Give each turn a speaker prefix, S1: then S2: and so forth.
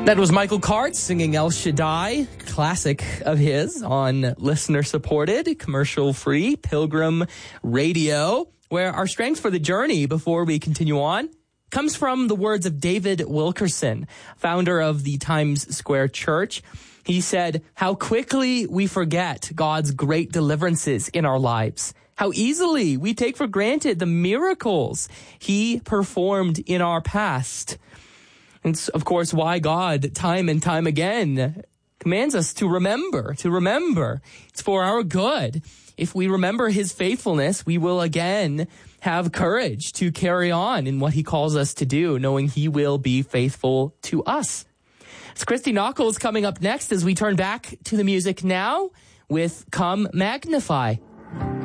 S1: That was Michael Cart singing El Shaddai, classic of his on listener-supported, commercial-free Pilgrim Radio, where our strength for the journey before we continue on comes from the words of David Wilkerson, founder of the Times Square Church. He said, "How quickly we forget God's great deliverances in our lives. How easily we take for granted the miracles he performed in our past." And it's, of course, why God, time and time again, commands us to remember. It's for our good. If we remember his faithfulness, we will again have courage to carry on in what he calls us to do, knowing he will be faithful to us. It's Christy Knuckles coming up next as we turn back to the music now with Come Magnify.